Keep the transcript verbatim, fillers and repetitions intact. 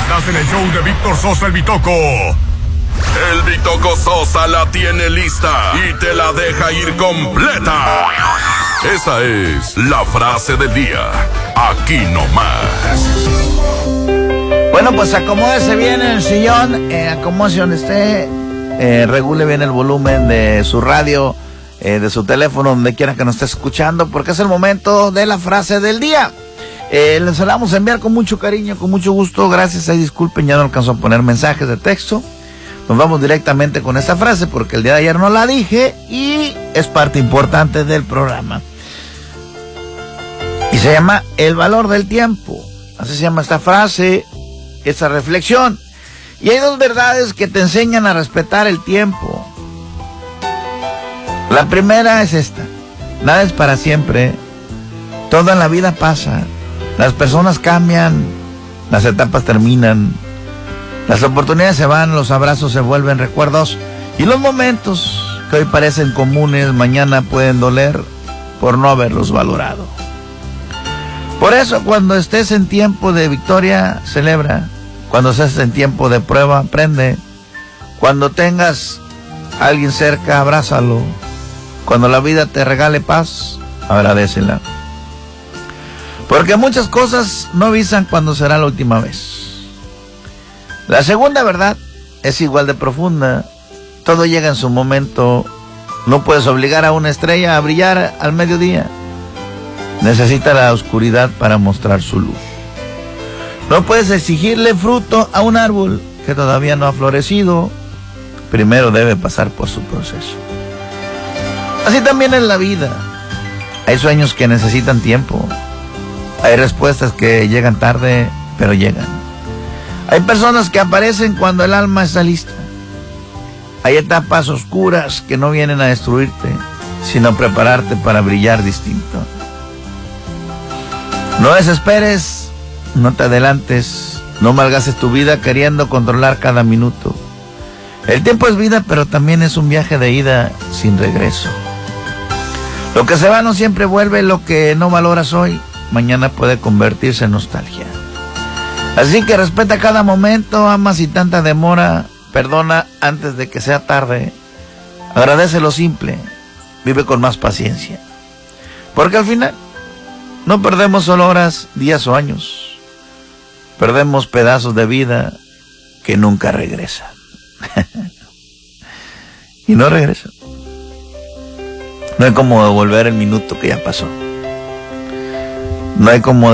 Estás en el show de Víctor Sosa, el Bitoco. El Bitoco Sosa la tiene lista y te la deja ir completa. Esta es la frase del día. Aquí nomás. Bueno, pues acomódese bien en el sillón, eh, acomódese donde esté, eh, regule bien el volumen de su radio, eh, de su teléfono, donde quiera que nos esté escuchando, porque es el momento de la frase del día. Eh, les la vamos a enviar con mucho cariño, con mucho gusto. Gracias, ahí disculpen, ya no alcanzó a poner mensajes de texto. Nos vamos directamente con esta frase porque el día de ayer no la dije y es parte importante del programa. Y se llama El valor del tiempo. Así se llama esta frase, esta reflexión. Y hay dos verdades que te enseñan a respetar el tiempo. La primera es esta: nada es para siempre. Todo en la vida pasa. Las personas cambian, las etapas terminan, las oportunidades se van, los abrazos se vuelven recuerdos y los momentos que hoy parecen comunes, mañana pueden doler por no haberlos valorado. Por eso, cuando estés en tiempo de victoria, celebra. Cuando estés en tiempo de prueba, aprende. Cuando tengas a alguien cerca, abrázalo. Cuando la vida te regale paz, agradécela. Porque muchas cosas no avisan cuando será la última vez. La segunda verdad es igual de profunda. Todo llega en su momento. No puedes obligar a una estrella a brillar al mediodía. Necesita la oscuridad para mostrar su luz. No puedes exigirle fruto a un árbol que todavía no ha florecido. Primero debe pasar por su proceso. Así también en la vida. Hay sueños que necesitan tiempo. Hay respuestas que llegan tarde, pero llegan. Hay personas que aparecen cuando el alma está lista. Hay etapas oscuras que no vienen a destruirte, sino a prepararte para brillar distinto. No desesperes, no te adelantes, no malgastes tu vida queriendo controlar cada minuto. El tiempo es vida, pero también es un viaje de ida sin regreso. Lo que se va no siempre vuelve, lo que no valoras hoy, mañana puede convertirse en nostalgia. Así que respeta cada momento, ama sin tanta demora, perdona antes de que sea tarde, agradece lo simple, vive con más paciencia. Porque al final no perdemos solo horas, días o años, perdemos pedazos de vida que nunca regresan. Y no regresan. No hay como devolver el minuto que ya pasó. No hay como